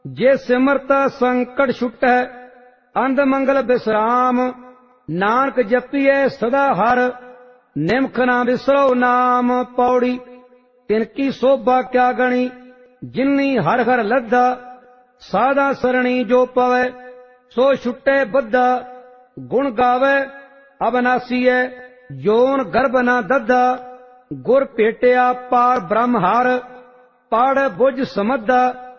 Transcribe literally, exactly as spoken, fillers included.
जे सिमरता संकट छुटै अंध मंगल विश्राम। नानक जपिए सदा हर निमख ना विसरो नाम। पौड़ी तिनकी शोभा क्या गणी जिन्नी हर हर लद्दा। साधा सरणी जो पवै सो छुटे बद्धा। गुण गावे अबनासी है जोन गर्भ ना दद्दा। गुर भेटिया पार ब्रह्म हर पाड़ बुझ समद्दा।